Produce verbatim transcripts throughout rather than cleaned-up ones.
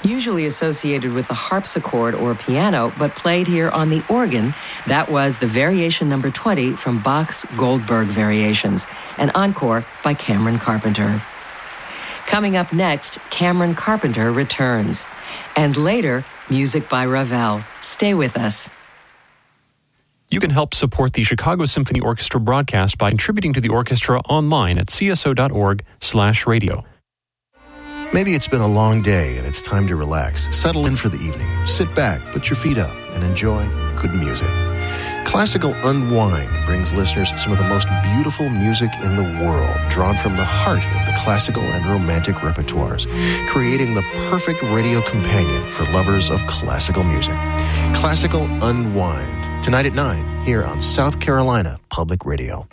Usually associated with the harpsichord or piano, but played here on the organ, that was the Variation Number twenty from Bach's Goldberg Variations, an encore by Cameron Carpenter. Coming up next, Cameron Carpenter returns. And later, music by Ravel. Stay with us. You can help support the Chicago Symphony Orchestra broadcast by contributing to the orchestra online at c s o dot org slash radio. Maybe it's been a long day and it's time to relax. Settle in for the evening. Sit back, put your feet up, and enjoy good music. Classical Unwind brings listeners some of the most beautiful music in the world, drawn from the heart of the classical and romantic repertoires, creating the perfect radio companion for lovers of classical music. Classical Unwind, tonight at nine, here on South Carolina Public Radio.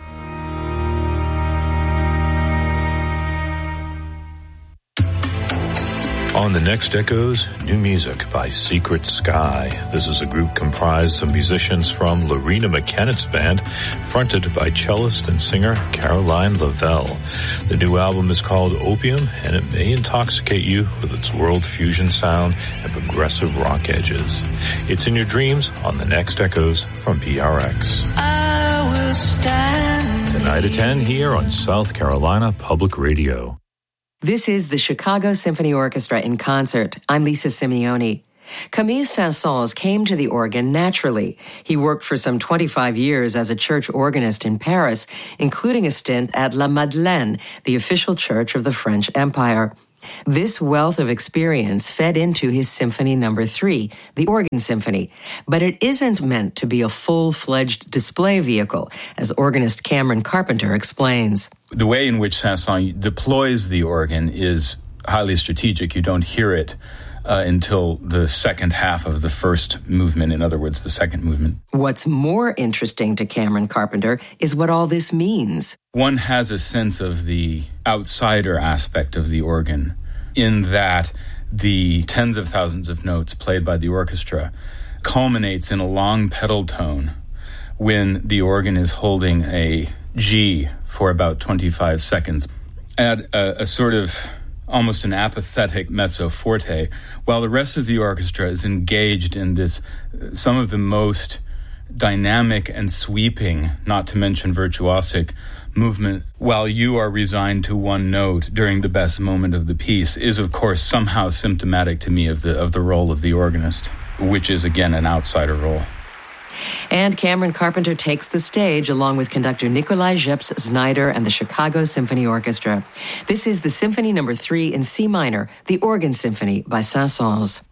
On the next Echoes, new music by Secret Sky. This is a group comprised of musicians from Lorena McKennett's band, fronted by cellist and singer Caroline Lavelle. The new album is called Opium, and it may intoxicate you with its world fusion sound and progressive rock edges. It's in your dreams on the next Echoes from P R X. I will stand Tonight at ten here on South Carolina Public Radio. This is the Chicago Symphony Orchestra in concert. I'm Lisa Simeone. Camille Saint-Saëns came to the organ naturally. He worked for some twenty-five years as a church organist in Paris, including a stint at La Madeleine, the official church of the French Empire. This wealth of experience fed into his Symphony Number three, the Organ Symphony, but it isn't meant to be a full-fledged display vehicle, as organist Cameron Carpenter explains. The way in which Saint-Saëns deploys the organ is highly strategic. You don't hear it uh, until the second half of the first movement, in other words, the second movement. What's more interesting to Cameron Carpenter is what all this means. One has a sense of the outsider aspect of the organ, in that the tens of thousands of notes played by the orchestra culminates in a long pedal tone when the organ is holding a G for about twenty-five seconds at a, a sort of almost an apathetic mezzo forte, while the rest of the orchestra is engaged in this, uh, some of the most dynamic and sweeping, not to mention virtuosic, movement, while you are resigned to one note during the best moment of the piece, is of course somehow symptomatic to me of the of the role of the organist, which is again an outsider role. And Cameron Carpenter takes the stage along with conductor Nikolai Jeps-Znaider and the Chicago Symphony Orchestra. This is the Symphony Number three in C minor, the Organ Symphony by Saint-Saëns.